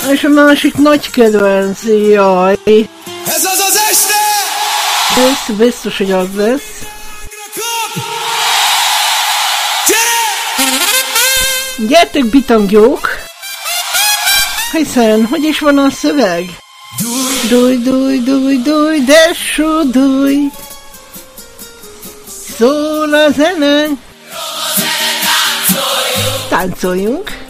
És a másik nagy kedvenc, jaj. Ez az az este! Ez biztos, hogy az lesz. Gyertek, bitangyók! Hiszen, hogy is van a szöveg? Dúj, dúj, dúj, dúj, dessú, dúj. Szól a zene. Táncoljunk!